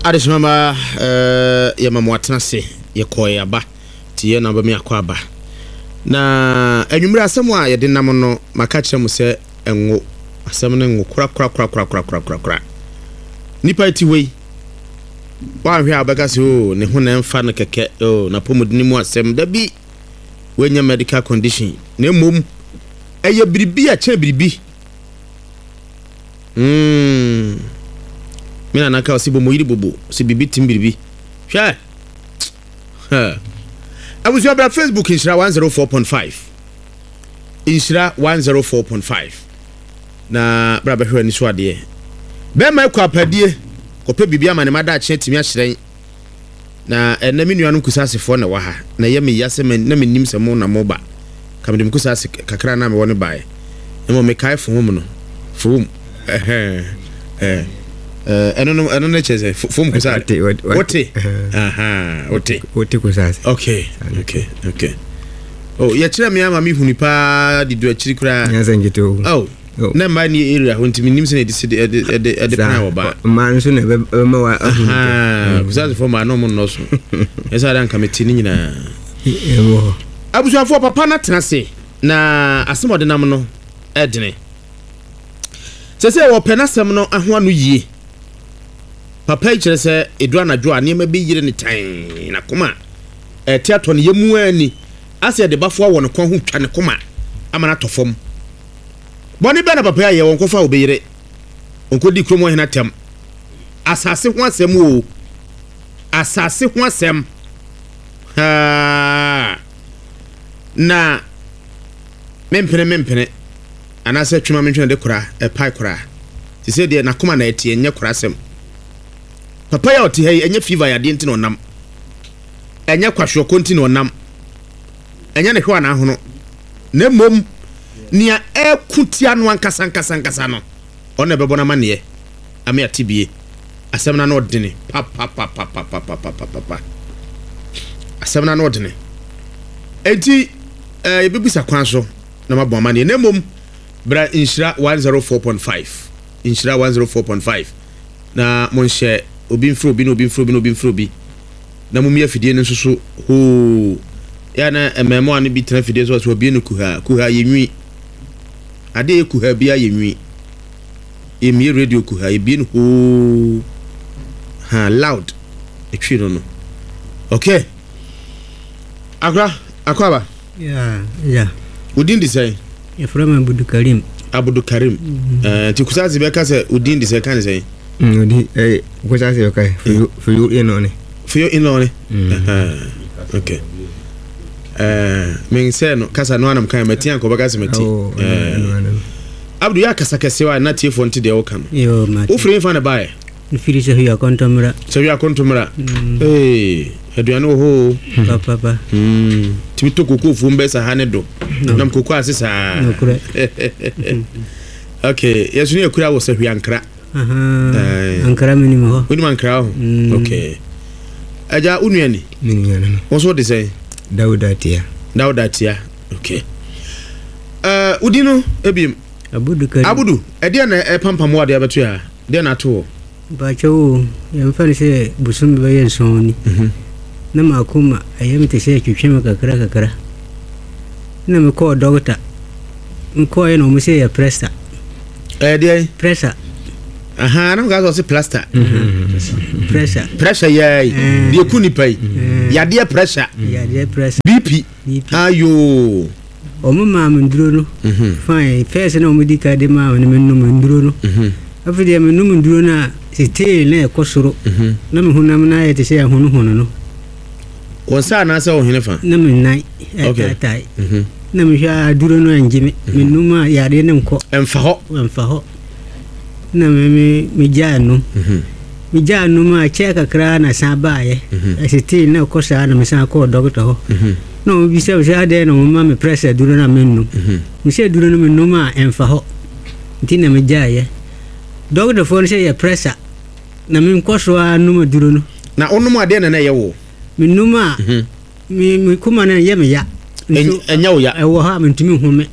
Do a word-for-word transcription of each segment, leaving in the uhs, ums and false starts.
Adishmama eh ya mamwatena se ye koye aba tie na ba me akwa na enwumre asem a ye de nam no maka kire mu se enwo asem ne enwo kura kura kura kura kura kura kura nipa ti wei wa hwe abaka se o ne ho na mfa no keke o na pomodini mu asem da bi wenya medical condition na mom eye biribi a che biribi mm mina naka osibo moyiri bobo si bibi timbiribi hwe ha abuzu abra Facebook inshira one oh four point five inshira one oh four point five na bra ba hwe ni so ade be mai kwa padie kope bibi ama ne mada ache timi ahyeren na ena me nuanu kusasefo na wa ha na ye me yase na me nim semo na moba kamde kusase kakra na me woni bae emo me kai fo hom no fo eh eh eh eno no eno ne cheze fo kusate wote aha wote wote kusase okay okay okay oh ya kire me ama mi huni pa di do akiri kura nyanza ngito oh na ma ni area ho ntimi nim se na disi de de de plan wo ba ma nso na be ma wa aha kusase fo ma no mo no so esa dan kameti ni nyina ewo abusuafo papa na tenase na asemode nam no edene sese wo penasem no aho anu yie papa ikire se edua na jo anema be yire ne tan na koma e tiato ne yemu ani ase de bafo wo ne kon ho twa ne koma amana tofom boni be na papa ya ye won kofa obeyire onko di kromo hena tem asase ho asem o asase ho asem ha na mempene mempene anase twuma mentwe de kora e pai kora ti se de na koma na etie enye kora asem papa ya oti hey enye fever ya de ntino nam enye kwahwe konti no nam enye ne hwa na ahono na mom nia ekutia no ankasa ankasa ankasa no ona bebo na mane ame atibie asem na no odene pa pa pa pa pa pa pa pa pa asem na no odene enti eh ebibisa kwan so na mabo amane na mom bra inshira one oh four point five inshira one oh four point five na monhye obi mfro obi no obi mfro obi no obi mfro obi na mumia fidie no nsoso ho ya na ememo ane bi tena fidie so so obi no kuha kuha yenwi ade kuha bia yenwi emi radio kuha ebi no ho ha loud etwi no no okay agra akwaba ya ya udin di say ya from Abudu Karim Abudu Karim eh ti kusazi be ka say udin di say kan say udi eh kusazi okay for you in on for you in on okay eh men say no kasa no anam kan metian ko baka semeti eh Abdu ya kasa kasewa na tie fonti de wo kan yo ma wo free fa na bae nfiri se hiya kontomra se hiya kontomra eh aduano ho papa papa mm timito koko fumbe sa hanedo nam koko asisa okay yesu ni ekura wo se hwi ankra aha ankra minimo ho woni ankra ho okay aja unuani minimo no wo so de say Daudatia Daudatia okay uh udino ebim Abudu Karim Abudu e de na e pampam wo de abeto ya de na to ba chewo yem fa se busum be yen soni mhm na makuma ayem te se twetwe kakra kakra na me ko doctor nko ye no mu se ya pressure eh de pressure aha na ga so se plaster pressure pressure ya de ku ni pai ya de pressure ya de pressure B P ayo o mu ma nduro no fine first na o mu dika de ma no me no nduro no afide me no nduro na site na ekosoro na me hunam na ye te se hunu hunu no wonsa na se o hinefa na me nai okay tai na me sha duro no anjime me no ma ya de ne nko emfa ho emfa ho na me me me janu me janu ma che kakra na sa baaye site na kosa na me sa ko doctor ho no bi se o sha de no ma me pressure duro na me no me se duro no me no ma emfa ho ntina me jaye doctor phone say ya pressure na me nkoso anu ma duro no na onu ade na na ye wo me numa me me kuma na ye me ya enya wo ya e wo ha me ntimi hume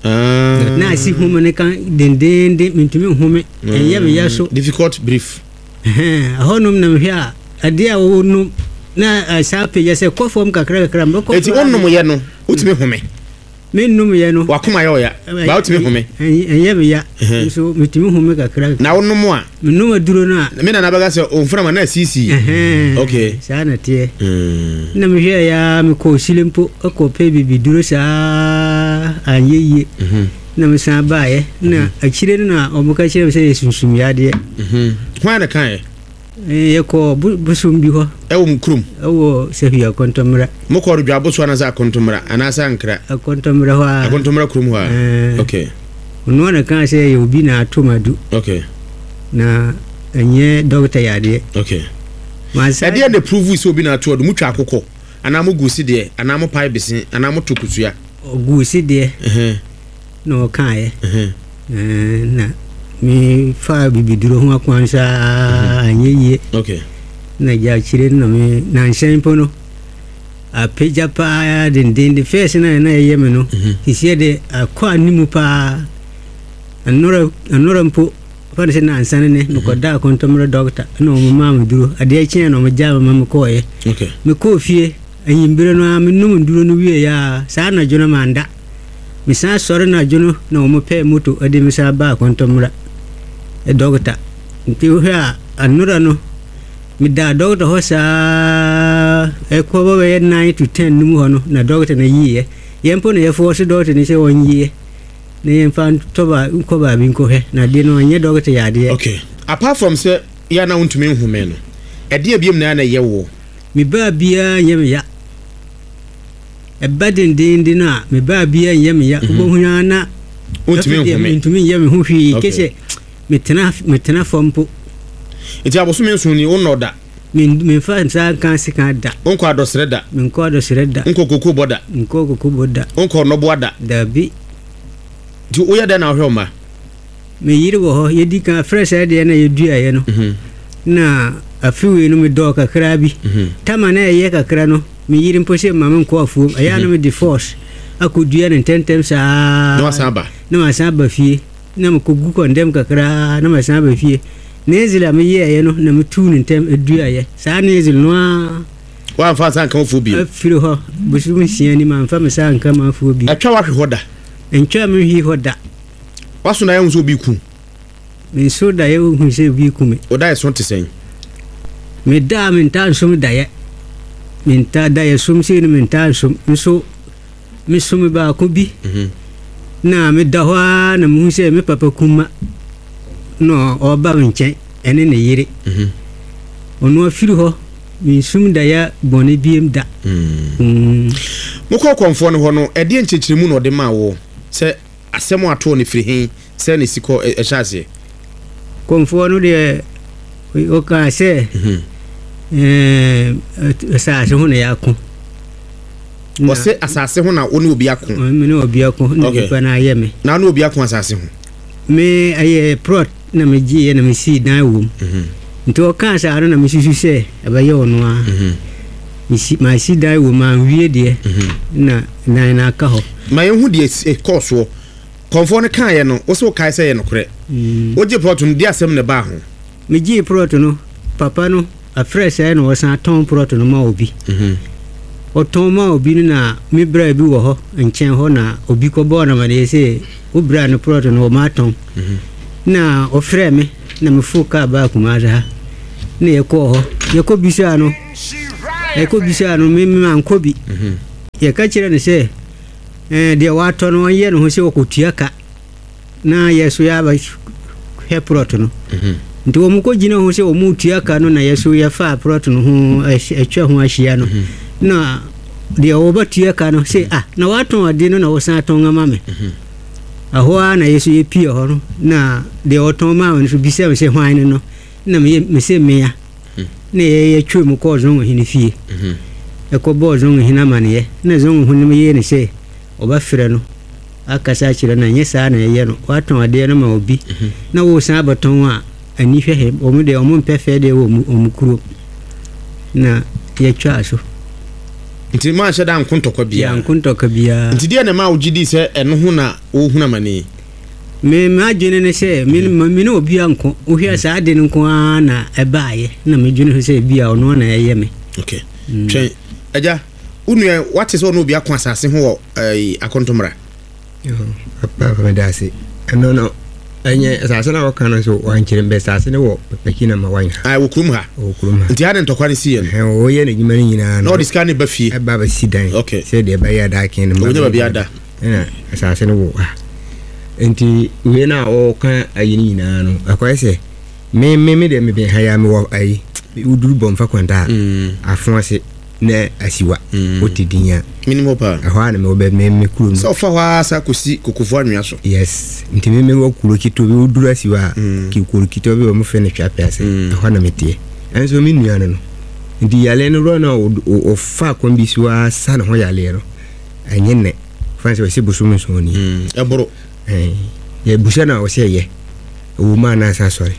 ah na si hume ne kan dendende me ntimi hume en ye me ya so difficult brief eh ahonum na mhwe a ade a wonum na sa page say kofom kakra kakra mbeko eti onnom ye no utimi home me num ye no wakoma ye oya ba utimi home enye me ya so mitimi home kakra na onnom a me num aduro no a me na na baga say onfra ma na sisi okay sa na tie na mhwe ya me ko silempo ko pe bibi duro sa anyeye na me san baaye na akire na omuka kire say sunsum ya de mhm hwa na kan e ko busum bi ho e wo mkrum e wo sefia kontomra mo ko rudwa boso na za kontomra ana sa nkra kontomra ho a kontomra krum ho a okay no na kan say you bi na atomadu okay na enye doctor ya de okay ma say e de na prove so bi na atodo mutwa akokɔ ana mo gusi de ana mo pai bisi ana mo tokusua gusi de eh no kan e eh na mi fa bibi duro ho akwansa anyeye okay na ja chire no mi na nsempo no a peja pa den den de face na na yeme no kisi de akwa nimu pa anora anora mpo fa de na ansane ne no koda kontomro doctor no mo mam duro ade akien no mo ja mam ko ye okay me ko fie anyimbire no am num duro no wie ya sa na jono manda mi sa sore na jono na mo pe moto ade mi sa ba kontomra e doctor nti ho a anura no mi da doctor ho sa e ko bo be nine to ten numu ho no na doctor na yiye yempo na ye force doctor ni se won yiye ne yemfa to ba ko ba bi ko he na de no nye doctor ya de okay apart from say ya na untumi nhume no e de abiem na na ye wo mi ba bia nyem ya e badin din din na mi ba bia nyem ya bo hunya na untumi nhume untumi nyem hu hwi kese metena metena fompo iti aboso me nsu ni onoda min min fa nsa kan sika da onko adosre da min ko adosre da onko koku boda nko koku boda onko no boda da bi ti oya da na hwe ma me yiri wo ho yedi kan fresh ade na yedua ye no na afiwe no me do ka krabi tama na ye ka kra no me yiri mposhe ma men ko afu aya no me divorce akudua ne tentem sa no asaba no asaba fie na me ko gu kondem ka kra na me asaba fie nezila me ye ye no na me tu ne tem edua ye sa nezil no wa fa san kan fu bi afiro ho busu nsia ni ma fa me sa kan ma fu bi atwa wa hwe hoda entwa me hwi hoda waso na ye nso bi ku me so da ye hu se bi ku me oda ye so tesen me da me ta so me da ye me ta da ye so me se ni me ta so so me so me ba ko bi na me da ho na mu se me papa kuma no oba nche ene ne yire ono afiri ho me sum da ya bone biem da mm mo ko konfo no ho no e de nchechiremu no de ma wo se asemo ato ne firi hin se ne siko e hyase konfo no de o ka se eh sa se ho ne yakon o se asase ho na oni obi akon me ne obi akon ne pa na ye me na no obi akon asase ho me aye prot na me ji na me si dan wo nto ka sa na me susu se abaye ono a mi si ma si dan wo ma wie de na na na ka ho ma ye hu de e course wo konfo ne kan ye no wo so kai se ye no kore wo je prot no de asem ne ba ho me ji prot no papa no a fresh aye no wo san ton prot no ma obi o ton ma obi na mi bra bi wo ho nchen ho na obi ko bo na ma de se o bra no prot no ma ton na o frɛ me na me fuka ba kuma za ne ye ko ho ye ko bisa no e ko bisa no me me an ko bi ye ka kire ne se eh de wa to no ye no ho se ko tuaka na yesu ya ba he prot no nti wo mu ko gina ho se wo mu tuaka no na yesu ya fa prot no ho etwa ho ahia no na de wo ba tuaka no se ah na wa to ade no na wo san to ngama me ahoa na yesu ye pie ho no na de oton ma won so bise we se hwan no na me me se me ya na ye ye twa mu ko zon hini fie e ko bo zon hina mane na zon hu ne ye ne se oba frɛ no akasa kire na nye sa na ye no waton ade no ma obi na wo san abaton a ani hwɛ he o mu de o mu mpɛfɛ de wo mu o mu kuro na ye twa aso nti ma hye da nkontokwa bia ya nkontokwa bia nti de na ma ugidi se eno hu na wo hu na mane me ma dwene ne se me me no obi anko wo hwe saa de nko na ebaaye na me dwene se bia ono na eye me okay twen aja unu what is ono obi akwa asase ho eh akontomra yo papa me dase no no enye asase na wakana so wankire mbe asase ne wo pekina ma wan ai wo kurum ha wo kurum ha nti ade ntokwa ne sie he wo ye ne nyima ne nyina no this can be fie e baba sidan okay se de ba ya da ken ma wo ba bia da na asase ne wo ha enti we na o kan ayi nyina no akwai se me me me de me be ha ya me wo ayi uduru bomfa kwanta afon ase na asiwa otidinya minimum pa ahwa na me obe me me kuro so fa wa sa kosi kokofo anwa so yes nti me me wo kuro kito be uduru asiwa ki kuro kito be mo fe ne twa pese ahwa na metie enso mi nua no nti yale no ro na o fa kombisiwa sa na ho yale ro anye ne fanse we sibusu mi so ni e boro eh ye busha na o se ye o ma na sa sori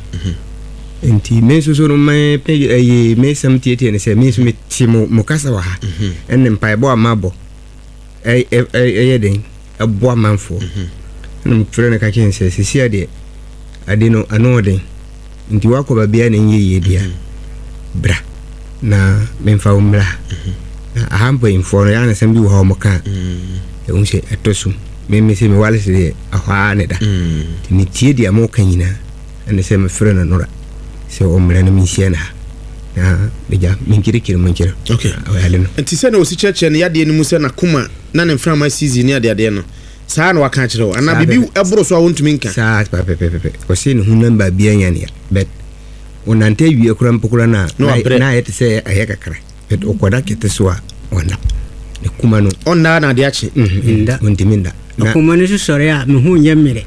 enti me so so no me pe eh me sam tieti ne se me so me ti mo mo kasa wa ha en mpa bo amabo eh eh eh den abo amanfo na mo frene ka ken se se sia de ade no ano den nti wa ko ba bia na ye ye dia bra na me mfa umra na ahampo info no ya na sam bi wo mo ka e unse etosu me me se me wale se ahwa ne da ni tie dia mo kan nyina en se me frene no ra se o mra no minsiana na beja minkirikir minkira okay awale nti se na osi cheche ne yade ni musa na kuma na ne mframa season ne ade ade no saa na waka kire ana bibi eboro so awuntumi nka saa pepe pepe o se ne hunamba bia nya ne bet onante wie kura mpokura na na yete se aye kakra bet okoda kete so a ona ne kuma no onna na ade achi nda ontiminda na kuma ne so sore a me hu nyamere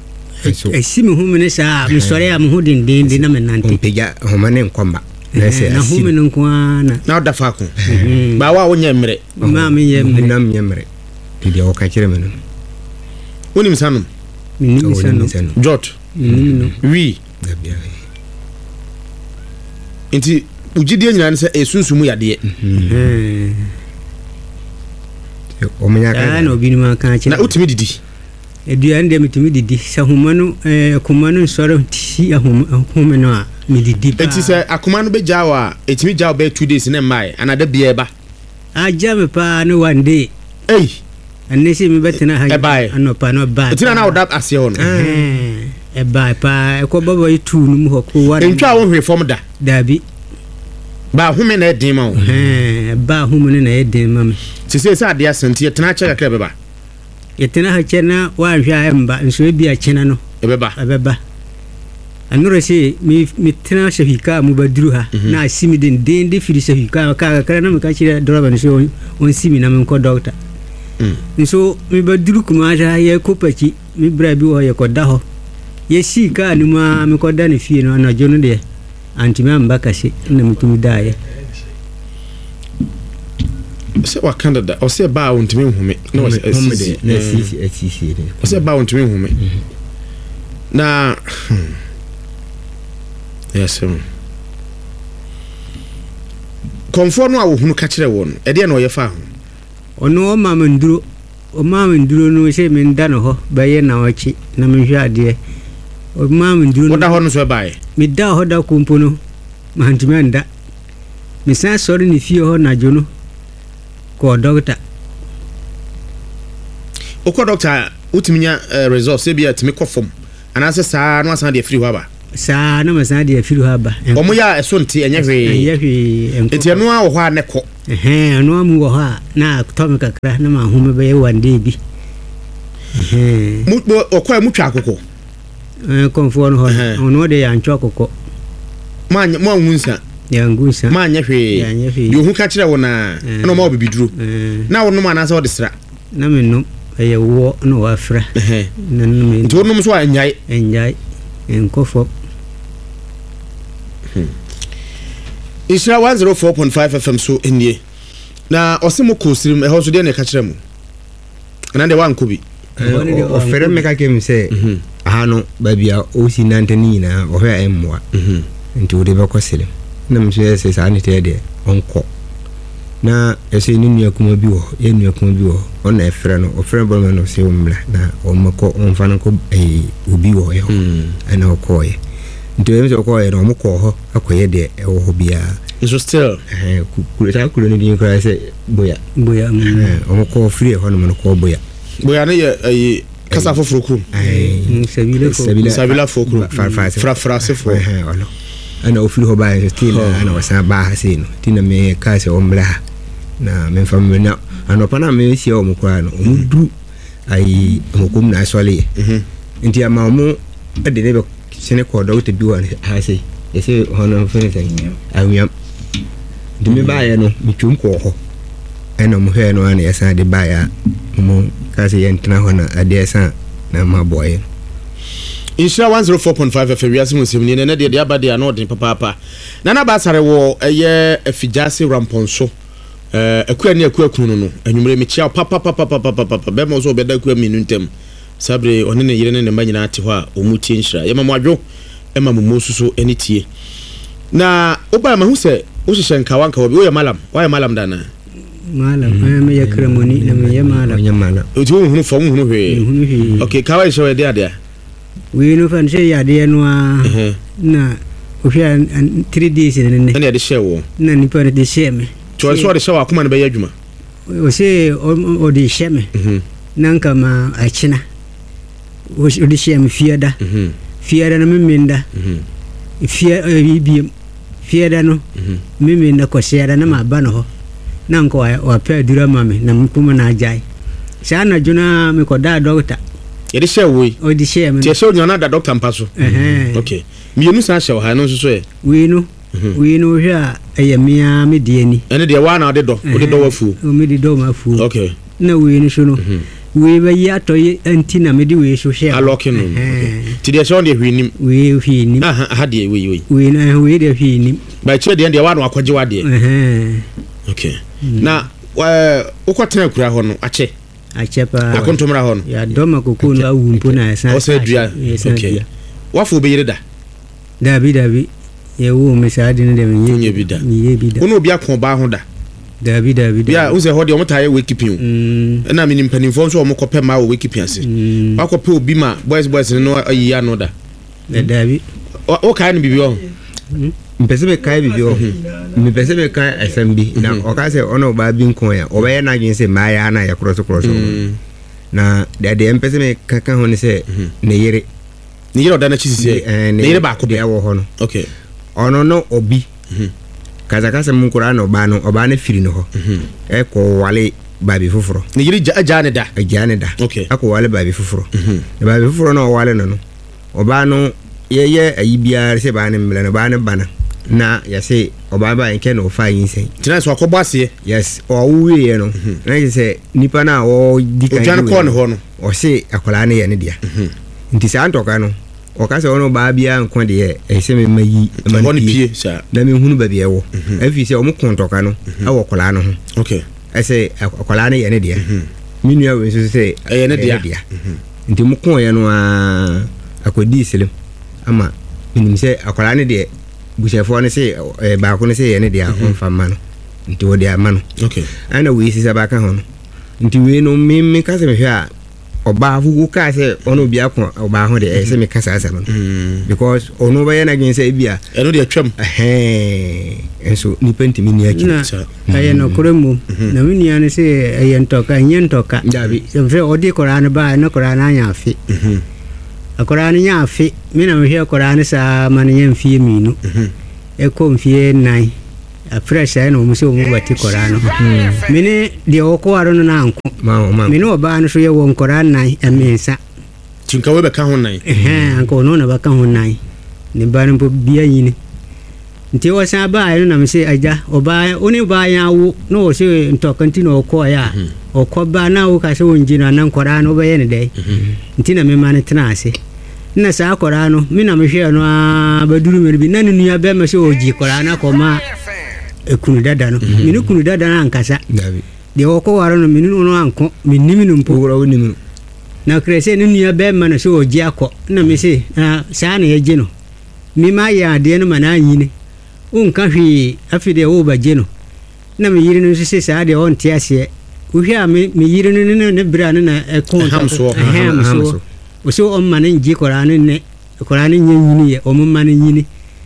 e si me hu me ne saa me sore a me hu din din din na me nante peja homane nkomba na se na hu me nko ana na oda fa ko ba wa wonya mmere ma me nyamere na me nyamere dia o ka kire me no wonim sanum minnim sanum jot minnim wi gabia nti ugidie nyina ne se esunsumu yade eh o menya ka na obi ni ma ka na utimi didi eduan de mitimi didi sa humanu eh kumanu soro ti ahum no a mi didi ba enti se akoma no be jawa etimi jawa be two days na mai anada bia ba aja me pa no one day eh anese mi betena ha ano pa no ba enti na oda ase ho no eh e ba pa e ko babo itu no mu ho ko wa entwa wo hwe form da dabi ba hume na edin ma wo eh ba hume na edin ma me ti se se ade asante yetena cha kakra be ba yetena ha chena wa hwa emba nso bi a chena no e be ba e be ba anure se mi mi tena shafika mu badru ha na asimi den den de firi shafika ka ka na me ka chira droba nso on simi na me ko doctor nso mi badru kuma ja ye ko pachi mi bra bi wo ye ko da ho ye si ka ni ma mi ko da ni fie no na jono de anti ma mbaka se na mutumi da ye se wa Canada o se ba wontimi hume na o se asisi na asisi asisi o se ba wontimi hume na yes um konfo no a wo hunu ka kire wo no e de na o ye fa ho ono o ma manduro o ma manduro no se me nda no ho ba ye na wachi na me hwa de o ma manduro o da ho no so ba ye mi da ho da kumpo no ma ntimi anda mi sa sori ni fie ho na jono ko doctor o ko doctor utiminya results e bia timi ko fom ana se saa no asan de free ho ba saa na ma san de free ho ba o mo ya eso nti enye hwe enye hwe enko enti eno a wo ho ne ko eh eno amu wo ha na to me kakra na ma home be ye wande bi eh mu o ko mu twa akoko eh konfo no ho ono de ya ntwa akoko ma ma hunsa ya ngusa ma nya hwe yo hu ka kire wo na na ma obibiduro na wo no ma na sa wo de sra na me no e wo no wa fra eh na no me nti wo no so anyai enjai enkofo Isra one oh four point five F M so enie na osimo kosirim e ho so de na ka kire mu na de wan ko bi o fere me ka kem se aha no ba bia o si nante ni na o hwa emwa nti o de ba kosile na mse se sa ni te de onko na ɛsɛ ne nua kuma bi wɔ yɛ nua kuma bi wɔ ɔna ɛfrɛ no ɔfrɛ bɔrɔ no sɛ ɔmmra na ɔmmɛkɔ ɔmfa no kɔ ɛyɛ obi wɔ yɛ hɔ ɛna ɔkɔɔyɛ nti ɛm sɛ ɔkɔɔyɛ no ɔmo kɔɔ hɔ akɔyɛ deɛ ɛwɔ hɔ biara nso still ɛhɛn kuro saa kuro no din koraa sɛ boya boya ɛhɛn ɔmo kɔɔ firi hɔ nom no kɔɔ boya boya no yɛ ɛyɛ kasa foforɔ kurom sabila sabila foforɔ kurom frafrasefo ɛhɛn ɔno ana ofiri hɔ baa still ana wɔsan baa ha sei no ti na me kaa sɛ ɔmmra ha na memfa me na anɔpa na mehyia ɔmo koraa no ɔmo duru ayi ɔmokom na asɔle yɛ nti ama ɔmo ɛde ne bɛ sene kɔɔ dɔkta bi wɔ ha sei yɛsɛ hɔ no mfene sɛ awiam nti me baayɛ no metwam kɔɔ hɔ ɛna ɔmo hwɛɛ no ana yɛsan de baayɛ a ɔmo kaa sɛ yɛntena hɔ na adeɛ sa na ma boɔyɛ no Insha one oh four point five F M wiase musim ni ne de de aba de anodin papa na na ba sare wo eye afijase ramponso eh akua ne akua kunu no anwumre me chia papa papa papa papa be mo so be da akua minu ntem sabre one ne yire ne ne manyina ate ho a omutie nhira ye mamo adwo e mamo mosuso eni tie na oba ma hu se wo hye nkawa nkawa bi wo ye malam wo ye malam dana malam me ye kremoni na me ye malam nya malam o ti wo hunu fo hunu hwe okay kawa ye show de ade we no fan say ya de no a na o hia three days ne ne na de shewo na ni pa de sheme to so de shewo akoma ne be yadwuma o se o de sheme nan kama a china o de sheme fiada fiada na meminda fia bi fiada no meminda ko sheda na ma ba no ho nan ko wa pa dura mame na mkuma na ajai sana juna me ko da doctor yede shewo yi o de sheme ti shewo nyana da doctor mpaso okay mienu sa shewo ha no so so e we no we no hwa ayamia me de ani ene de wa na ode do ode do wafu o me de do mafu okay na we no so no we ba ya to anti na me de we so share alokin no ti de shewo de hwinim we hwinim aha ha de we we we na we de hwinim ba che de de wa na akwaje wa de okay na wa ukotena kura ho no ache achepa akontomra ho no ya doma kokunu awumpo na esa o se dua okay wafu be yire da dabi dabi ye wo me sa de ne de me ye bi da ye bi da ono obi akon ba ho da dabi dabi ya unse ho de o mutaye wekipin na me nimpanin fo so o mokopɛ ma wo wekipin ase wakopɛ obi ma boys boys no ayiya no da dabi o kai no bibi o mpese be kai bibi o me pese be kai asambi na o ka se ono ba bi nkon ya o be na gwen se ma ya na ya cross cross na de de mpese me kaka ho ne se ne yire ne yire oda na chisisi ne yire ba ko be wo ho no okay ono no obi kaza kasa mun kura no ba no oba na firi no ho e ko wale babi fufuro ne yire ja ne da ja ne da okay ako wale babi fufuro e babi fufuro no wale no no oba no ye ye ayi bia se ba ne mle no ba ne bana na ya se oba ba nke no fa yin sen tina so akobo ase yes o wuye ye no na ye se nipa na o dika jan ko ne ho no o se akola ne ye ne dia nti sa antoka no o ka se ono ba bia nko de e se me mayi ma ne pie sa na me hunu ba bia wo afi se o mo kontoka no awo kola no ho okay e se akola ne ye ne dia minu ya we so se e ne dia nti mo kon ye no a akodi selim ama minim se akola ne de bushefo ne se ba ko ne se ye ne de a onfa ma no nti wo de ama no okay ana we sisa ba ka ho no nti we no me me ka se me hwe a oba fu ka se ono bia ko oba ho de e se me ka sa sa no because ono ba ye na gwen se bia e no de atwam eh enso ni penti mi ni aki aye no koremu na mi ni ane se aye ntoka nyen ntoka dabi se fe odi korana ba no korana anya afi akorana nya afi mi na hwe korana sa mane nya mfie minu e ko mfie nai a fresh ay no muso mu bati korana mini de oko aro no na anko ma ma mini oba no so ye won korana nai amensa tinka we be ka ho nai eh anko no na ba ka ho nai ni ba no bia yini nti wo sa ba ay no na me se aja oba oni ba ya wo no se ntokanti no oko ya oko ba na wo ka se wonji na nan korana oba ye ne dai nti na me ma ne tena ase na sa korana mi na me hwe no a ba duru me bi na ni nua be me se oji korana ko ma ekunu dada no minu kunu dada na ankasa dabi de oko waro no minu no anko minimi no mpo woro ni minu na krese ni nua be ma na so oji akọ na me se na sa na ye no mi ma ya de no mana yini unka hwi afide wo ba je no na me yiri no se saa de on te ase uhwe a me yiri no ne ne bra no na ekon hamso hamso o so on man ngi kora no ne kora no nyini ye o man nyini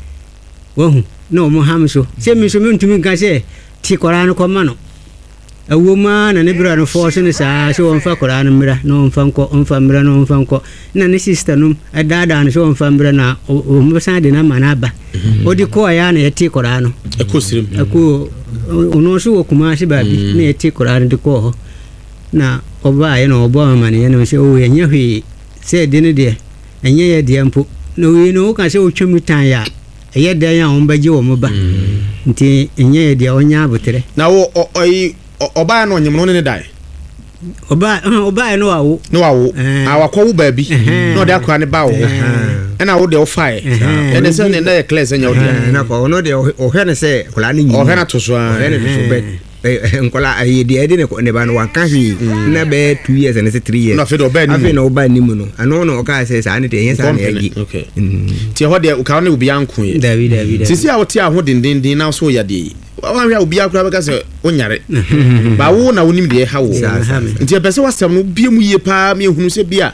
wo hu no mo hamso se me so me ntumi nka se ti kora no koma no awo ma na ne bra no force ne saa so on fa kora no mra no on fa nko on fa mra no on fa nko na ne sister no adada no so on fa mra na o mo sa de na manaba o di ko ya na ti kora no ekosirim ako ono so kuma se ba bi na ti kora no di ko ho na oba ye no obo ma ne no se o ye nya hwi se de ne de enye ye de ampo no we no ka se o twemu tan ya eye de ya on ba ji wo mo ba nti enye ye de onya abotere na wo oyi oba no nyem no ne dai oba oba no awo no awo awakọ wo ba bi no de akwa ne ba wo na wo de wo fae ene se ne na ye class nya wo de na ko no de o he ne se kula ni o he na to so he ne so bet nkola ayi de ede ne ne ba no wan kan hwi na be two years and three years no fe do ba ni afi no ba ni mu no ano no o ka se sa ne de yen sa na yagi okay ti ho de o ka ne obi anko ye david david sisi a wo ti a ho dindin din na so ya de wan hwa obi akura beka se onyare ba wo na wonim de ha wo nti e pese wasam no bie mu ye pa me ehunu se bia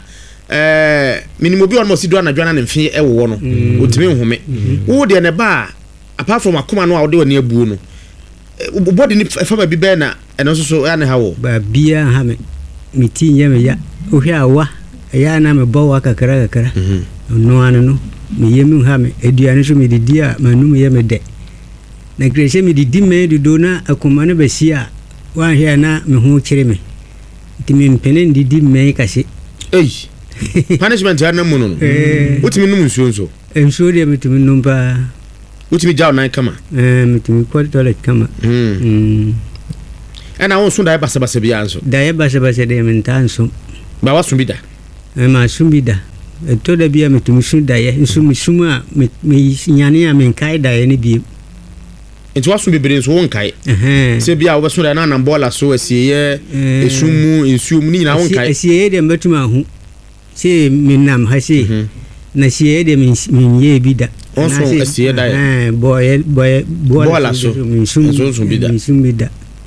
eh minimo bi on mo si do na dwana ne mfe e wo no otimi nhome wo de ne ba apart from akoma no a wo de woni abuo no body ni fa bi be na eno so so ya ne ha wo ba bia ha me miti nya me ya o hwa awa ya na me bo wa kakara kakara no anu no me yemi ha me eduane so me didi a manum ye me de na grese me didi me do na akoma ne basia wa hia na me hu kire me timi mpene didi me kasi ei punishment ya na mu no utimi num nsuo nso ensuo de metimi num pa utimi jaw na kama eh metimi ko toilet kama mm ana won so da basa basa bia nso da basa basa de mentanso ba waso bi da e ma sumbi da to da bia metimi su da ye nsu musumu a me nyane a men kai da ye ne bi enti waso bibire nso won kai eh se bia wo so da na na bola so asiye esumu ensumu ni na won kai asiye de metuma hu se minam ha se na sie de min ye bi da onso asiye da eh boy boy bola so so so bi da min sum bi da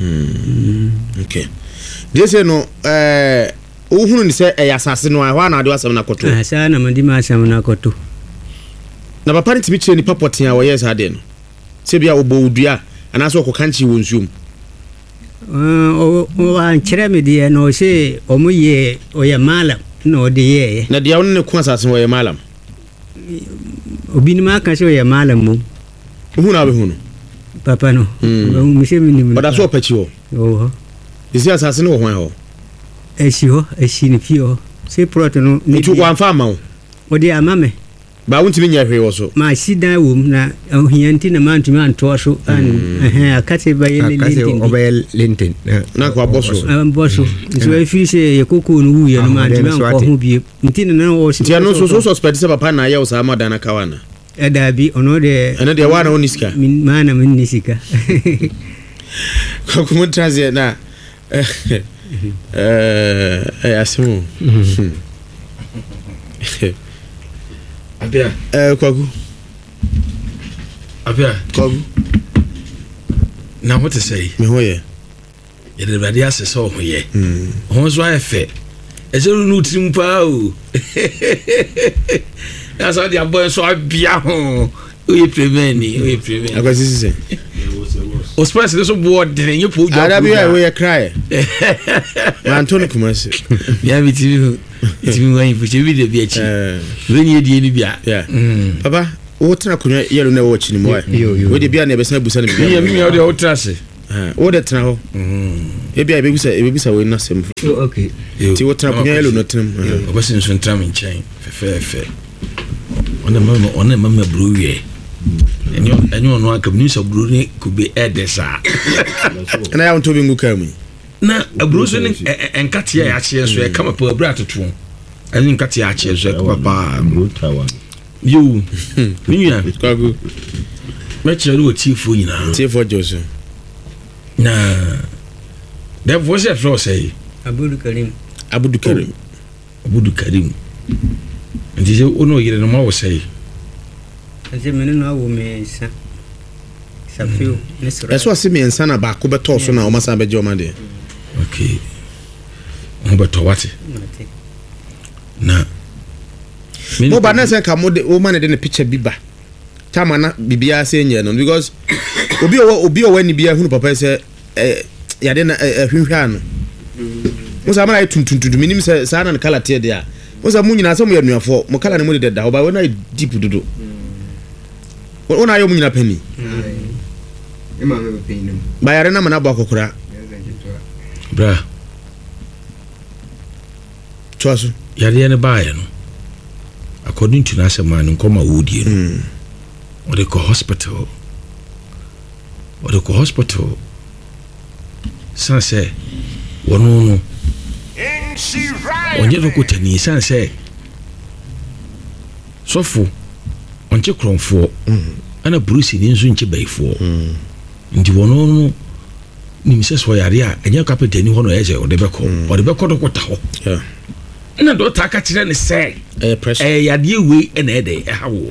mm okay dese no eh o hunu ni se e yasase no a na de wasam na koto ah sa na mandi ma asam na koto na papa ni tibi chire ni papotin a wo yes ade no se bia obo udua ana so ko kanchi wo nsum o o an chire me de no se o mu ye o ya malam no de ye na dia won ne ku asase wo ye malam obi ni ma kan se o ya malam mu hunu abe hunu papa no o mi se mi ni oda so pachi ho o isi asase no ho ho esi ho esi ni fio se proto no ni tu kwa mfa ma o de amame ba wuntimi nya hwe wo so ma sida wo na ohianti na man tumi anto so an eh akate ba ye lintin obel lintin na kwa boso am boso so e fi se ye koko no wu ye no man tumi anko ho bi ntin na wo si ti no so so suspect se papa na ya wo sa amada na kawana e da bi ono de ene de wana onisika min mana min nisika ko kuma transie na eh eh asimu Abia eh kwagu Abia kwagu na what to say me hoye ye de badi ase so hoye mm ho so afa e se nu trim pa o na so dia boy so abia ho o ye premeni o ye premeni akwasi sise o space so bo de nye po ja arabi we ye cry ma antoni kumasi ya biti itimi wan fu chebi de bia chi when ye die ni bia yeah papa o tena kunwa yelo na wo chini mo we de bia na be san busa na bia mi mi o de o trase o de tena ho mm e bia be busa e be busa we na sem okay ti wo tena kunwa yelo no tena o ba sin sun tram in chain fe fe fe ona mama ona mama bruye enyo enyo no aka ni so bru ni kube edesa na ya onto bi ngu kam na abru so ni enkate ya achie so e kama pa abru atoto ani nkate ya achie so e papa bru tawa you ni ya kwagu me chere wo tifo nyina tifo joso na de voice e fro say abudu karim abudu karim abudu karim ndi je ono yire no ma wo say ase mene no awo me sa Safio Nesra eso ase me nsa na ba ko beto so na o masa beje o ma de okay mo beto wate na mo ba na se ka mo de o ma ne de picture bi ba tama na bibia se nye no because obi o obi o wani bia hunu papa se eh ya de na hwehwa no mo sa ma na tuntuntuntu minim se sa na kala te de a mo sa mu nyina se mo ya nuafo mo kala ne mo de da o ba wona deep dodo ona yo mu nyina pani ema me pani ba yare na mana ba kokora bra choasu yare ne ba ya no according to nasa man nkoma wodie no o de ko hospital o de ko hospital sanse wono no onye do ko tani sanse sofo onche kronfo ana bruce ni nso nche baifo ndi wono no ni mise so yare a enye kapeta ni hono eze o de beko o de beko do kota ho yeah na do ta ka kire ne se eh pressure eh yade we na ede e hawo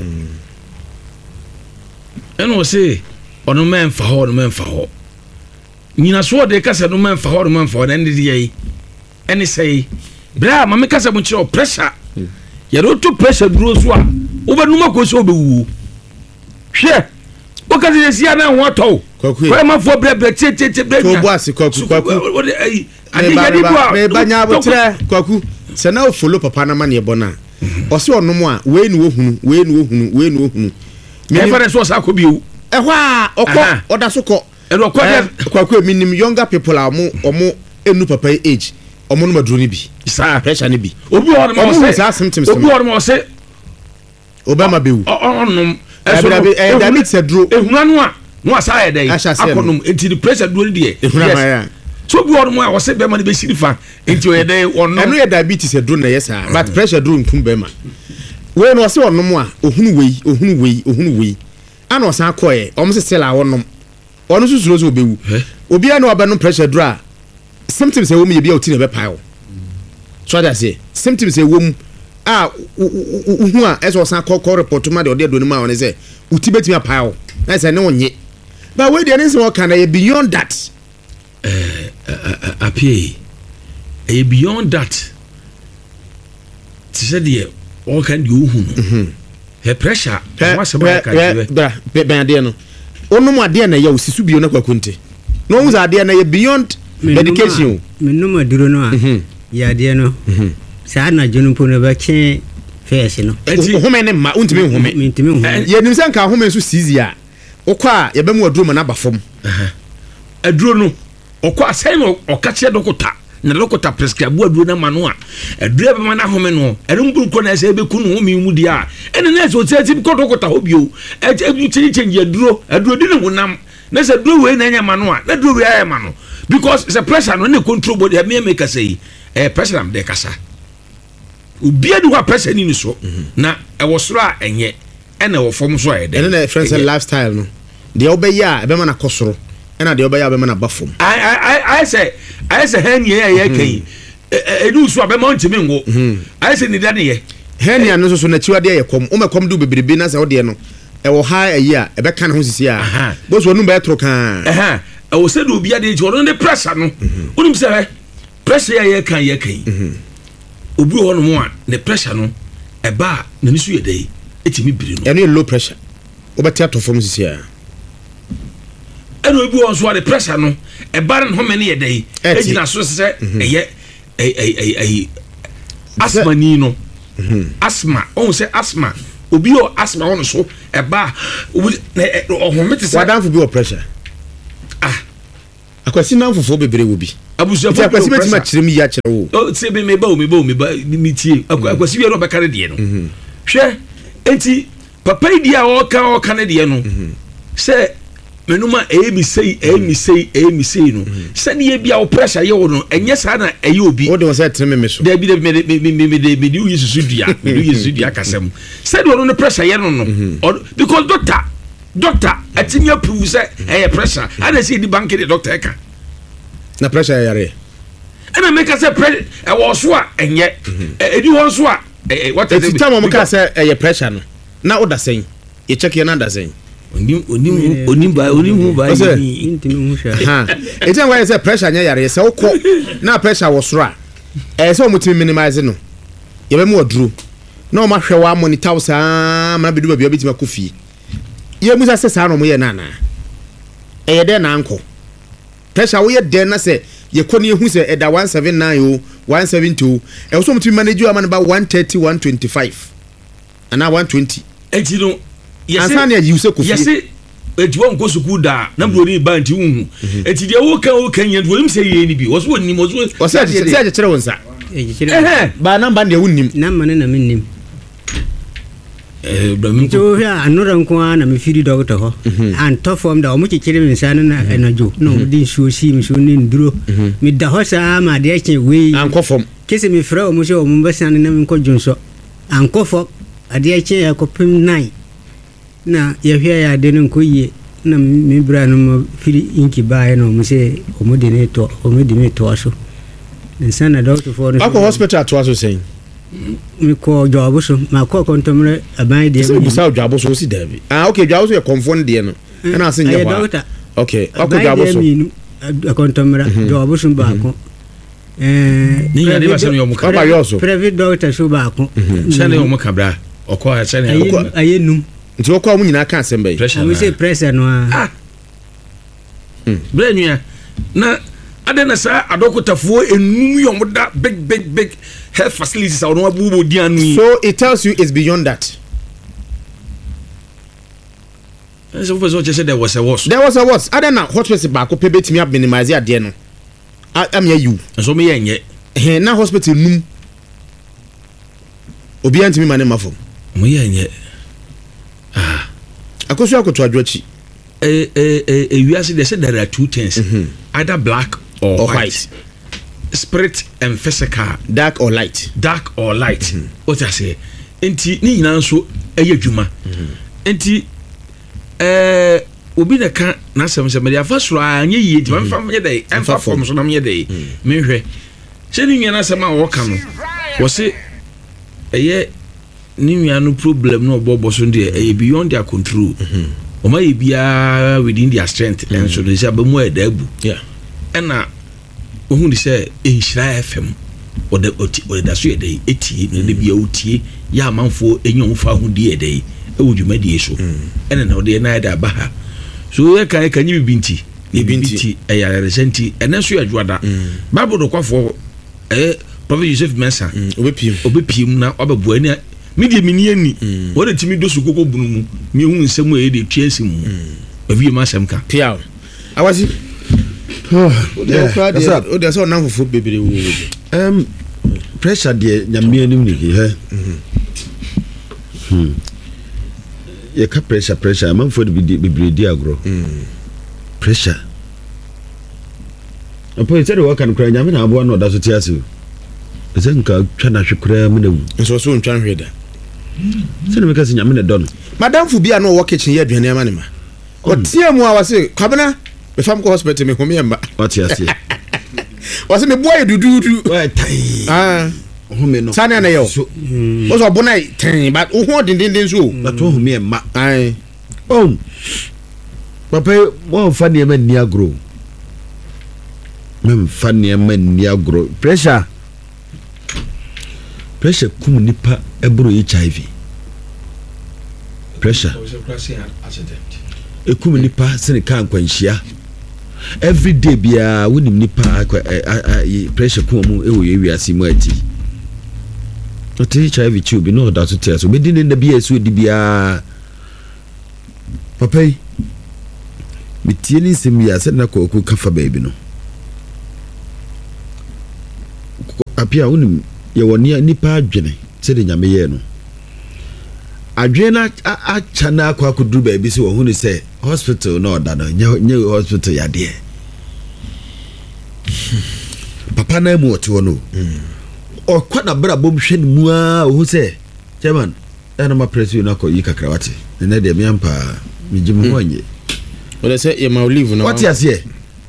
eno se ono men fa ho ono men fa ho nyina so de ka se no men fa ho no men fa ho na ndi ye ene sei bra ma me ka se mo kire pressure ya do to pressure duro so a wo ba numa ko so be wu hwe o ka se sia na ho to ko ma fo bre bre tie tie tie bre to bo ase kwaku kwaku o de ai ade ya di bo me ba nya botre kwaku se na o follow papa na ma ne bona o se onom a we ni wo hunu we ni wo hunu we ni wo hunu me fa so sa ko bi wu e ho a okọ oda so ko e do ko de kwaku minim younger people a mo omo enu papa age omo no maduro ni bi sa pressure ni bi obi o mo se sa symptoms obi o mo se obama bewu onnom e David se duro ehuna no a no asa ye dey akonum enti the pressure duro ni de yes so bi o mo a wo se be ma ni be sirifa enti o ye dey onnom enu ye diabetes e duro na yes ah but pressure duro nkum be ma we no se onnom a ohunu wei ohunu wei ohunu wei ana osan akoye omo se sela wonnom onu susuro so obewu obi a na obenom pressure duro a symptoms e wo me ye bia oti na be paio so that say symptoms e wo mu ah uhu a eso osan call report ma de ode do ni ma won say uti betimi apaio na say ne onye but we dey say what can I beyond that eh apie e beyond that ti say dey all can you hu no he pressure what say ba ka dey bra ben dey no onum ade na ya osisu bio na kwakunte no hu za ade na ya beyond medication menum aduro no a ya de no sa na junu po no ba che face no home ne ma untimi home mentimi home ye nim se nka home so sizi a okwa ye ba mu aduro ma na ba fom aduro no okwa sai no okache dokota na dokota prescribe aduro na manu a aduro be ma na home no ere mburu ko na sai be kunu home mu dia ene na so tati ko dokota hobio e change change aduro aduro di ne honam na se aduro we na nya manu a na aduro we aye manu because it's a pressure no ne control body me make say eh pressure am de kasa ubia di wa pressure ni so na e wo soro a enye e na wo fom so aye de ene na friends and lifestyle no de obeya e be ma na kosoro e na de obeya be ma na bafom i i i say i say hen ye ye kan e du so be ma ntimi ngo i say ni da ne ye hen ya no so so na chiwade ye kom o mekom du bebrebe na say wo de no e wo ha ayi a e be kan ho sisi a bo so nu be tro kan eh eh wo say do bia de ti wo no pressure no unim say pressure ye kan ye kan obi ho no mo a ne pressure no e ba na ni so ye dey etimi biri no eno low pressure obeti atofom sisi a eno obi ho so a the pressure no e ba no ho me ne ye dey ejina so se eye ei ei ei asthma ni no asthma on say asthma obi ho asthma on so e ba o ho meti se wadan fo bi o pressure ah akwasi nan fofo bebre wo bi abusu fo akwasi beti ma kirem ya kire wo o se be me ba o me ba o me ba mi tie akwasi bi ro be kare de no hwe enti papa idi a o ka o ka ne de no se menuma e mi sei e mi sei e mi sei no se ne bia o pressure ye wo no enye sa na eye obi wo de wo se treme me so da bi de me me me me de me di yesu dua me di yesu dua kasem se de wo no pressure ye no no because doctor doctor atinya prove se e pressure ana se di bank de doctor eka na pressure yare ana make say pressure e wo so a enye e di wo so a what is the time mo ka say e pressure no na o da sen ye check ye na da sen onim onim onim ba onim hu ba ntimi hu hwa ha etia why say pressure nya yare say wokọ na pressure wo soro a eh say omutimi minimize no ye be mu oduru na o ma hwe wa monitor saa ma bedu ba bia betima kofi ye musa say saa no mo ye na na eh de na anko pressure wo ye de na say ye kọ ni hu say eda one seven nine o one seven two e so omutimi manage am ba one thirty one twenty-five ana one twenty enti no ansana you say kofi yesi eti won ko suku da na broni ba nti hu eti de wo kan wo kan yen wo nim say ye ni bi wo so nim wo so o say say say kire wonsa eh ba namba de wonnim namba ne na mennim eh ba mi to hwa anura nko na me firi doctor ho an to form da o mu kikire me nsa na enajo no mu din sho si mi sho ni nduro mi da ho sa ma de che we an ko fom kese mi fra o mu sho o mu basan na mi ko junso an ko fo ade che ya ko pim nine na ya hwa ya de nko ye na mi bra no firi inki ba no mu se o mu de ne to o mu de me to aso nsa na doctor for ako hospital to aso saying mi ko jobu so ma ko kontomre aban de mi bisa jobu so si dabi ah okay jobu so e confond de no na asen je wa okay ako jobu so mi kontomre jobu so ba ko eh ni ya de ba se yo mu ka ba yo so private doctor so ba ko sene yo mu ka bra okọ ha sene okọ ayenum nti okọ mu nyina ka asem bai mi say pressure no ah bra nua na adena sa adokotafuo enum yom da big big big health facilities awon abubo di anu so it tells you it's beyond that so for so just there was a was there was a what adena hospital ba ko pebetimi ab minimize ade no am ya you so me yenye eh na hospital num obi antimi mane mafo mo yenye ah akoso akoto adwochi eh eh eh wiase they said there are two things mm-hmm. either black or, or white. white spirit and physical dark or light dark or light mm-hmm. what I say enti ni nyina nso eye dwuma enti eh obi na ka na asem se me dia fa soro anye yie ti man fa me dey en fa form so na me dey me hwe se ni nyina asem a wo ka no wo se eye ni nyina no problem no obobo so dey eye beyond their control o ma ye bia within their strength and so they say abamu e da abu yeah ena ohun di say enhira F M o de o da so e dey etie no de bia otie ya amanfo enyom fa ho di e dey e wodwuma die so ena na o de na da ba ha so ye kan kan yi binti e binti e ya resenti ena so ya dwada bible do kwafo eh prophet Joseph Mensa obepiem obepiem na obebu ani media mini ani wo de timi do so kokko bunu mu mi hu nsem e de twiansi mu avi ma asem ka piao awasi oh yeah o de so na fufu bebere wo um pressure de nyame anim ni he hmm ye ka pressure pressure man for de bebere di agro pressure apo ite de wakan kra nyame na abo na oda so ti ase ese nka twa na hwekra mu na wu nso so ntwa hweda sene me ka se nyame na don madam fu bia no wo kitchen ye aduane ama ne ma o tie mu a wase kwabena me fam ko hospital me homi emba o ti ase wase me boy dududu wa tai ah homi no sane na yo o so bona ten but o ho din din din so but o homi emma ai oh papa mo fa ne ma ni agro mem fa ne ma ni agro pressure pressure kum nipa ebro H I V pressure e kum nipa sene kan kwanhia every day bia wonim nipa pressure kum mu e wo ye wiase mu ati o te H I V chi obi no da so tia so be din na bia so di bia papa mi tie ni sim ya se na ko ko kafa baby no apia wonim ye woni nipa adwene se de nyame ye no adwene a chana akwa akuduru ba bi se wo hu ni se hospital no da no nye hospital ya de papa na mu ote wono o kwa na bra bom hwe ni mu a wo se chairman ana ma press you na ko yi kakrawate ne de me ampa me jimu ho anye o de se ye ma olive no what you say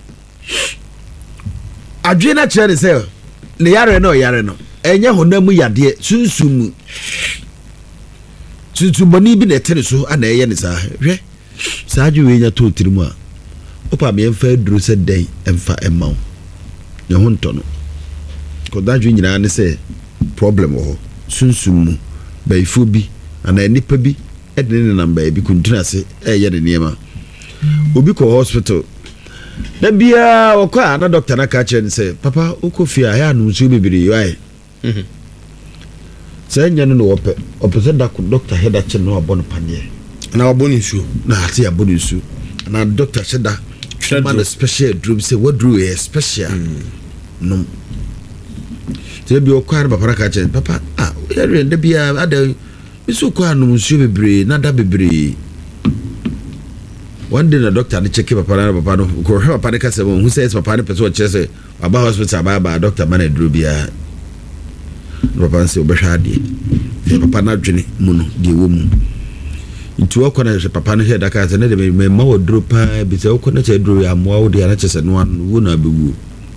adwene chere ni se le yare no yare no enye honamu yade sunsumu sunsumu ni bi na tere so ana eye ni sa hwe saa adwe nya to tiri mu a opa me mfa duru sɛ dɛn mfa ɛma wo ne ho ntɔ no ko dadwe nyina ne sɛ problem wɔ sunsum mu baifo bi ana nipa bi ɛde ne namba bi kuntuna se ɛyɛ ne niema obi kɔ hospital na bia wɔkɔ a na doctor na ka kyerɛ ne sɛ papa wokɔ fie a yɛ anu nsuo bebree wae mhm sɛ nya no no wɔpɛ ɔpɛ sɛ doctor head akyɛ no abɔ no paneɛ na wabɔ ne nsuo na ate abɔ ne nsuo na doctor hyɛ da man a special drum say what drew a special no tell be okwa papa ka chen papa ah we dey bia ada bisu kwa no nsuo bebre na da bebre one day the doctor ne check papa na papa no ko he papa ne ka se who says papa ne person che say aba hospital aba aba doctor man drum bia papa say obehwa ade papa na dwene mu no de wo mu nti wakɔ na papa no hɛ daka sɛ ne de me ma wo dro pa bi sɛ wakɔ na kyɛ dro ya moa wo de ana kyɛ sɛ no an wo na bewu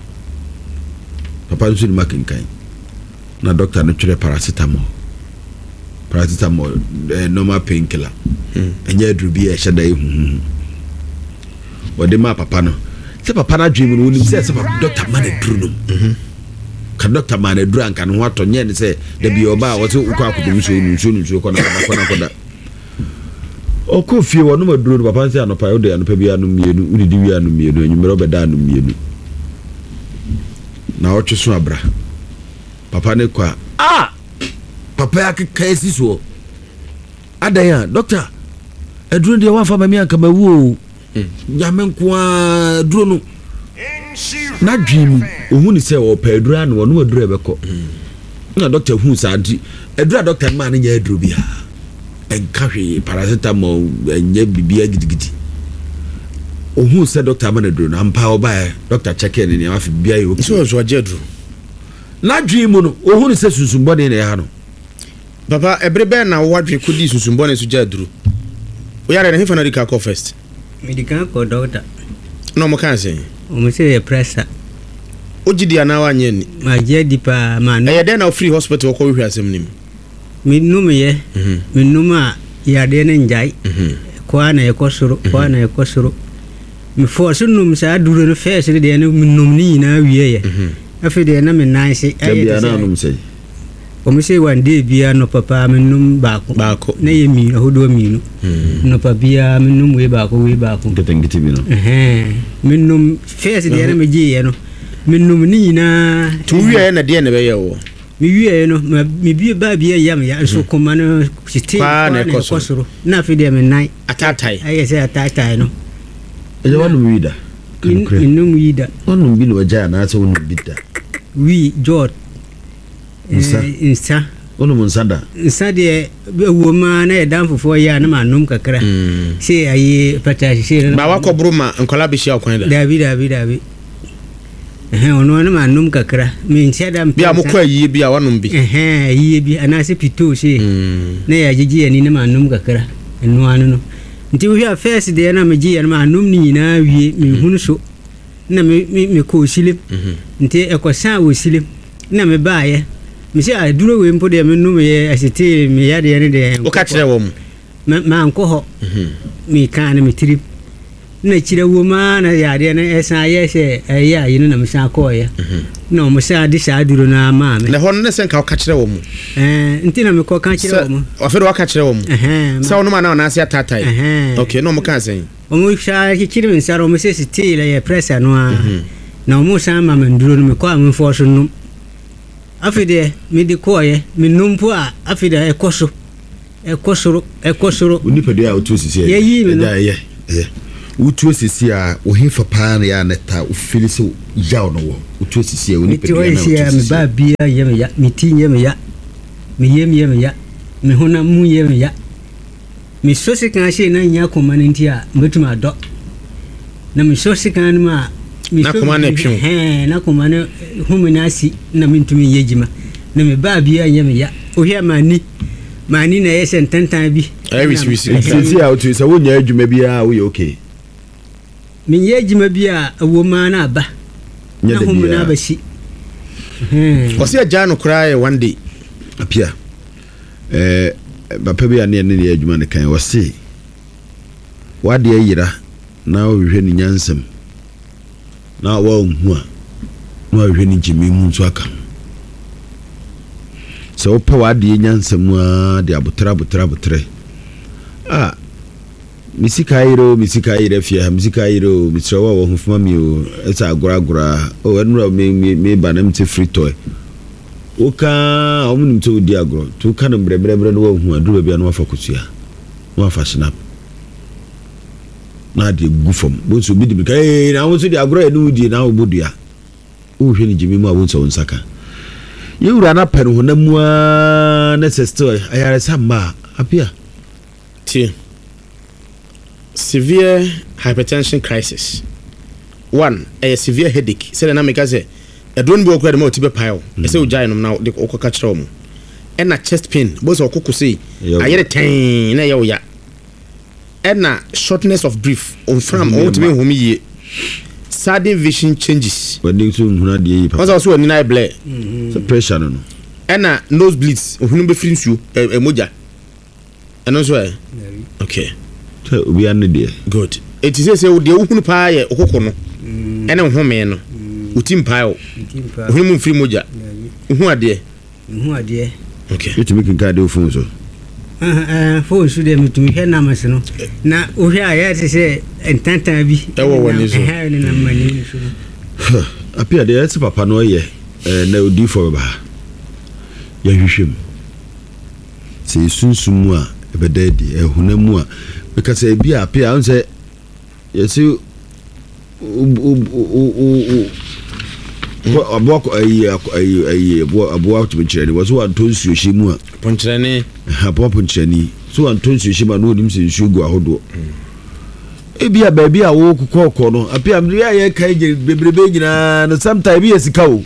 papa nso ni makinkan na doctor no twere paracetamol paracetamol eh, normal painkiller ɛnyɛ dro bi ɛhyɛ da ehu wɔde ma papa no sɛ papa na dream no ni sɛ sɛ doctor ma na dro no ka doctor ma na dro anka no atɔ nyɛ ne sɛ da bi oba a wɔse ukɔ akodom so no so no so kɔ na kɔ na kɔ da oko fie wo no maduro papa nse anopa wo de anopa bi anu mienu udidi wi anu mienu enyumere obeda anu mienu na o twiso abra papa ne kwa ah papa ya keka esi so adan ya doctor eduro de wan fa mami anka mawu o ya menkwa duro no na dwim ohun ni se wo pa eduro anu no maduro e beko na doctor hu sa adi eduro doctor ma ne nya eduro bia enkahwe paracetamol enye bibia gidigidi ohun se doctor manadro na mpa oba doctor check in ne afi bia yo so so agedro na dwi mu no ohun se sunsumbo ne ne ha no papa ebrebe na wadwe kodi sunsumbo ne so jadro o yare ne hefa na dika call first medical ko doctor no mo kan say o mo say pressure o gidi ana wa nye ni ma je di pa ma no e dey na free hospital ko hwe asem nim minum ye minuma ya de ne njai kwa na ekosoro kwa na ekosoro mi force num sa duro no face de ne minum ni na wie ye afi de na me nansi ayi de na num sei o mi sei one day bia no papa minum baako baako na ye mi ahodo mi no no papa bia minum we baako we baako ketengiti mi no eh minum face de na me ji ye no minum ni na tu wie na de na be ye wo mi wie no mi bie ba bie yam ya so koma no siti na ekosoro na fi de me nai atatai aye se atatai no e je wanu wida inum wida wanu bi no ja na se wanu bida wi jot insa insa wanu munsada insa de wo ma na e dan fofo ya na manum kakra se aye pata se ba wakobru ma nkola bi shi akwan da dabi dabi dabi eh ono na manum kakra mi ntia bi amukwa yi bi a wanum bi eh yi bi anase pito se na ya gigi ani na manum kakra eno anu no nti wo hia first de na me gi na manum ni na wie mi hunu so na me me ko silim nti ekosan wo silim na me baaye mi se aduro we mpo de me num ye asiti me ya de ne de o ka kire wo mu ma anko ho mi kan me trip na kire wo ma na ya de ne esan ye se eya yi no na me san ko ye no mo sa di sa duro na ma me na ho no sen ka ka kire wo mu eh nti na me ko ka kire wo mu o fe do ka kire wo mu eh sa no ma na na asia tatai okay no mo kan sen o mo sha ki kire min saro mo se steel ye pressure no a na mo sa ma me duro no me ko am force no afide me di ko ye me numpo a afide ekoso ekosoro ekosoro unipedo ya otusisi ye yi me no ye ye utusisi a ohinfa pa na ya neta ufilisi yaw no wo utusisi a unipedo ya na utusisi me ba bia ye me ya me ti ye me ya me ye me ye me ya me hona mu ye me ya me sosi kan she na nya koma nti a mbetuma do na me sosi kan ma na koma na twem eh na koma na humunasi na mintumi yejima na me ba bia ye me ya ohia mani mani na yesen tantan bi ai wisi wisi sisi a utusisi wo nya adwuma bia wo ye okay min yejima bia wo ma na ba na humuna ba shi hmm ko se ja no kra one day apia eh ba pa bia ne ne adwuma ne kan wo se wade ayira na wohwehwe ni nyansam na wa onhu a na wohwehwe ni jimi mu nso aka so wo pa wade nyansam a de abotra abotra abotre ah misika ayiro misika ayira fia misika ayiro mitra wa wo hufuma mi o esa agora agora o enura me me ba na mte free toy oka omunim to di agro to ka no brebre bre no hu aduru bia no afa kotua no afa snap na de gufom bo so bi di ka eh na wo so di agro e no di na obodua o hwe ni jimi mu a wo so nsaka yewura na pen ho na mu a na sister ayare samba apia T. Severe hypertension crisis. One, a severe headache. Say na make say e don bi okura de ma otibe pile. E say ojai no na de okoka kire omo. E na chest pain, bo so okoko say ayere ten na ye oya. E na shortness of breath. On from on to be home ye. Sudden vision changes. When you to huna de yi papa. Once also ni na ble. So pressure no no. E na nose bleeds. Ohunu be firi nsuo e moja. E no so e. Okay. So we are no there. Good. It is say de ohunu pa ye okoko no. E na home no. Utim pa o. Ohunu mu firi moja. Ohu ade. Ohu ade. Okay. You to make in card phone so. Eh phone so dem to hwe na mas no. Na ohwe a ye te say entanta bi. E wo woni so. Eh ni na mani so. Apia de etse papa no ye eh na odi for ba. Ya hwehwem. Se sunsumu a ebededi ehunamu a because e bi apia on say yesi o aboko ayi ayi ayi abo abo chire was one ton sushi mu a ponchire ne abo ponchire ni so one ton sushi ma no nim se sugu ahodo e bi a ba bi a wo kokoko no apia mri aye kai bebrebe nyina no sometime bi esika o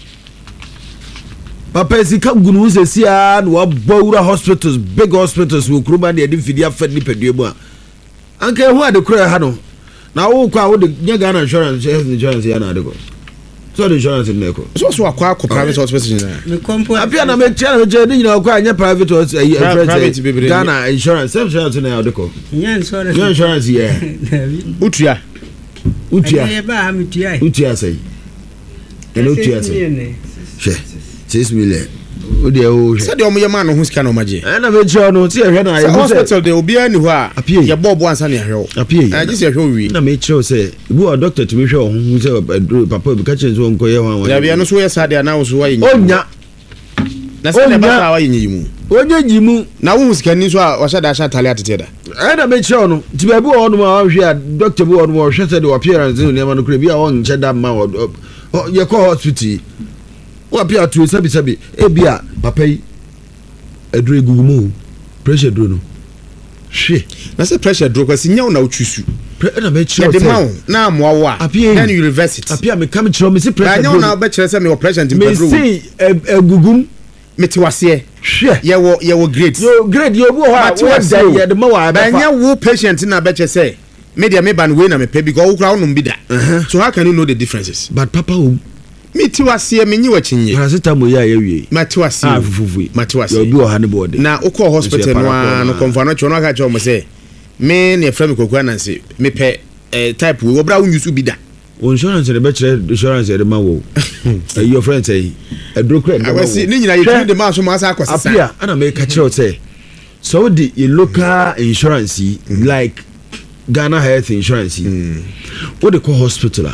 papa esika gunu se sia no abawura hospitals big hospitals wo kroma de edi fidi afad ni pedue mu a anka hu ade kura ha no na wo kwa wo de nyaga na insurance health insurance ya na ade ko so the insurance in neko so so akwa ko private hospital na Me compo apia na me tia na je ni na kwa anya private hospital Ghana insurance self insurance na ade ko nya insurance nya insurance yeah utua utua e ba ha me tua utua sai ene utua sai she six million o de o se de omo ye ma no hu sika na omaje e na me tia no ti ehwe na ye hospital de obi ani ho a ye bobo ansa na ehwe o apie ji se ehwe wi na me tia o se bu o doctor ti me hwe o hu se papa bi ka chen so nko ye wan ya bia no so ye sade na wo so wa yin onya na se ne ba wa yin yimu onya yimu na wo sika ni so a wa shada sha tale atete da e na me tia no ti ba bu o no ma hwe a doctor bu o no hwe se de appearance ni ma no kure bi a won che da ma o ye ko hospital wa pia tu sabi sabi e bia papa yi edure gugumu pressure dro no hwe na se pressure dro kwasi nyaw na utwisu na me chiro de mawo na amwo wa na university apia me kam chiro me se pressure nyaw na ba chire se me operation ti me see egugum me ti wase hwe ye wo ye wo grade yo grade yo bu ho a wo da ye de ma wa ba ba nya wo patient na ba che se media me ban we na me pe because wo kra wo no bi da so how can you know the differences but papa o me ti wase me nyi wachinye paracetamol ya ya wie ma ti wase ah fufufu ma ti wase yo bi o ha ne bode na ukọ hospital no no konfa no chono aka cho mo se me ne frame kokua na se me pe type we obra wo nyusu bi da insurance de be chere insurance de ma wo your friend say edro credit I was ni nyina you de ma so ma sa akwasa apia ana me ka chere say so the local insurance like Ghana health insurance what they call hospital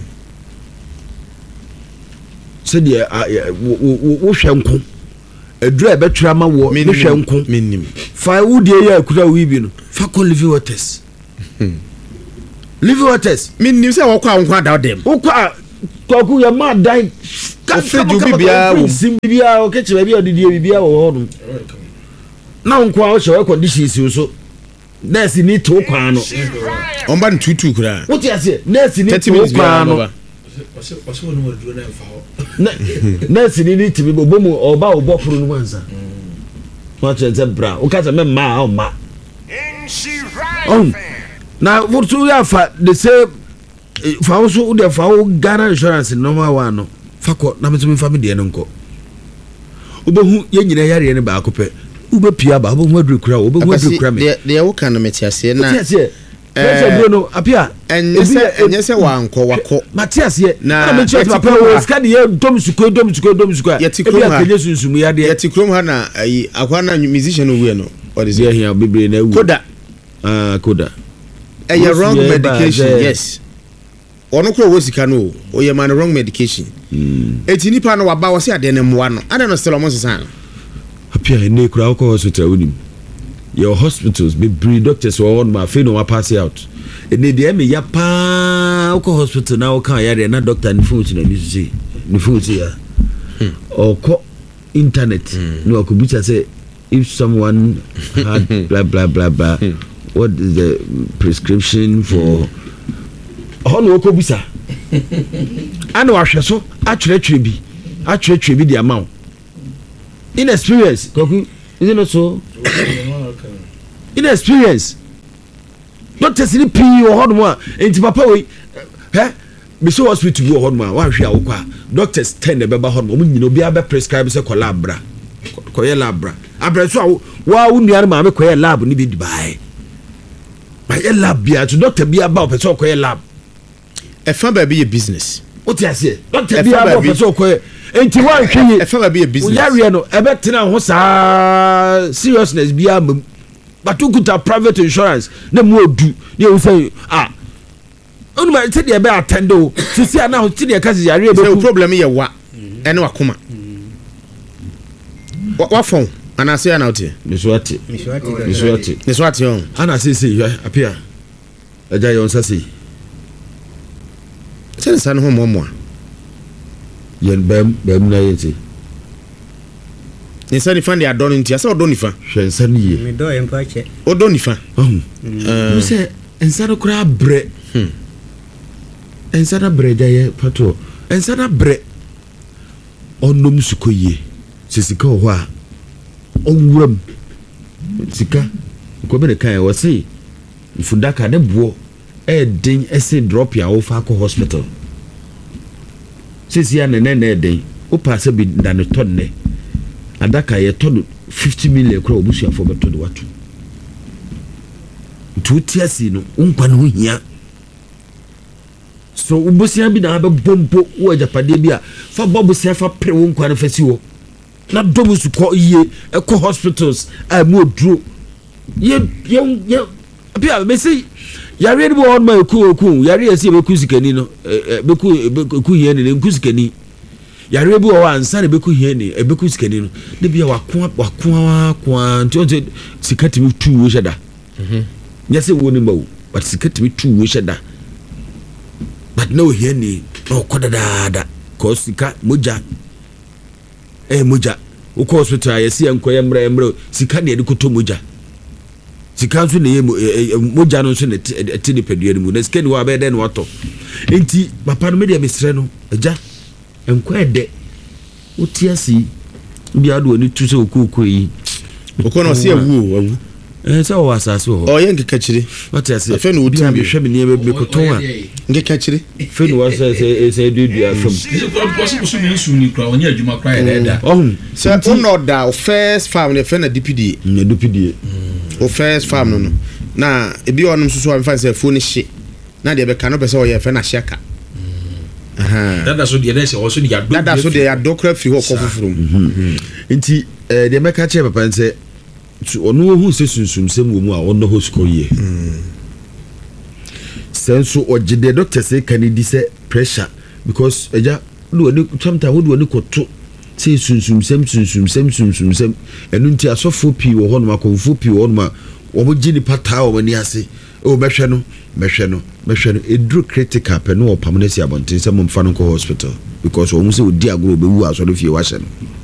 said ye wo hwenko edura be twra ma wo me hwenko minnim fa wo de ye akura wi bi no fa ko live waters live waters minnim se wo kwa wo da dem wo kwa kwaku ya ma dan ka fe ju bibia wo sim bibia o ke che bibia de die bibia wo ho no na nko a wo che conditions so nurse ni to kwa no on ban tutu kura wo ti ase nurse ni to kwa no wase wase wonu mo duro na mfa ho na sini ni tibi bobo mu oba obo furu no manza ma chenze bra o ka se me ma o ma on na furtu ya fa de se fa so de fa o Ghana insurance normal one no fa ko na me so me fa me de no nko obehu ye nyina yare ne ba akopɛ ube pia ba obehu aduru kura obehu aduru kura me de de wo kan no metiase na pressure duro no apia ɛnyɛ sɛ ɛnyɛ sɛ wankɔ wakɔ Matias ye na me chat papa o ska de dom suko dom suko dom suko yɛte kurom ha kenye sunsum ya de yɛte kurom ha na ayi akwa na musician no wie no what is ye it here bebre na wu koda ah koda ɛyɛ wrong medication yes ɔno kɔ wɔ sika no o yɛ man wrong medication eti nipa no waba wɔ se ade ne mmoa no ade no still ɔmo sesa apia ne kura ko hospital wonim your hospitals bebre doctors wɔ on ma fe no wa pass out ene de me ya pa ko hospital na wo kan ya de na doctor ni phone na bi see ni phone see ya or ko internet no ko bi say if someone had blah blah blah blah what is the prescription for all no ko bisa ana wa hwe so a kyerɛkyerɛ bi a kyerɛkyerɛ bi the amount inexperience koku is it not so inexperience doctors ni pii wɔ hɔ nom a enti papa wei hɛ me so hospital bi wɔ hɔ nom a wahwe a wokɔ a doctors ten na bɛba hɔ nom ɔmo nyina obi aba prescribe sɛ kɔ lab bra kɔyɛ lab bra abra so a wa wo nua no maame kɔyɛ lab ni bi dubai ma yɛ lab bia to doctor bi aba ɔpɛ sɛ ɔkɔyɛ lab ɛfa ba bi yɛ business wote ase doctor bi aba ɔpɛ sɛ ɔkɔyɛ enti wanhwe yi ɛfa ba bi yɛ business yare no ɛbɛtena ho saa seriousness bi ama but you could have private insurance na mo do you say ah onu ma say dey be attend o sisi ana ho ti dey ka yare be ku problem ye wa ene wakoma wa fon ana say ana oti misuati misuati misuati on ana say say apia aja yon say say say san ho momo yen bam bam na yeti ni sani fan dia don ntia se odon nifa hwe sani ye me do empa che odon nifa eh you say ensana kura bre hm ensana bre jaye pato ensana bre onom sukoye sisika ho a owuram sika ko be ne kan wo sei mfundaka ne buo e den ese drop ya wo fa ko hospital sisi ya ne ne ne den o pass bi ndane tonne adaka ye todo fifty million kura obusu afo beto de watu tu tiasi no unkwa no hia so ubusia bi na be bompo wo ajapade bi a fa bobusia fa pre wo nkwa no fasi wo na dobusu ko ye e ko hospitals a mu oduro ye ye apia be say yare ni bo on ma ku ku yare esi be ku sikani no be ku be ku hia ni ku sikani yare bi wo ansa na be ku hia ni e be ku sikani no ne bia wako wako wako nti sikati mi tu wo sheda mhm nyase wo ni mawo but sikati mi tu wo sheda but no hia ni no kodada ko sika moja eh moja wo ko hospital ya si enkoye mra emra sika ne de koto moja sika nso ne moja no nso ne ti ne pedua ni mu na sika ni wa be de no wato enti papa no me de mesre no agya enkoye de otiasi bi ado ni tu se okuko yi okono se awu awu eh se o asase ho o ye nkeka kire otiasi afa no otu bi hwe me ne be koton a nkeka kire fe no wa se se se dudu afam so ni su ni kra onye adwuma kra ya da oh se uno da o first farm ne fe na D P D na D P D o first farm no no na ebi onum so so am fa se fo ni hye na de be ka no be se o ye fe na hye ka aha dada so de se o so de ya do dada so de ya do kra fi ho ko fufurum nti eh de meka che papa nse ono hu se sunsum sem wo mu a ono ho sko ye senso ogide doctor say can di say pressure because eja do ni sometimes wo do ni koto say sunsum sem sunsum sem sunsum sem enu nti asofo pi wo ho no makonfo pi wo no ma wo mo gini pata wo ni ase o behwe no behwe no behwe no edru critical pe no opam na si abonten sem mo mfa no ko hospital because wo mu say odi agoro be wu aso do fie wa hye no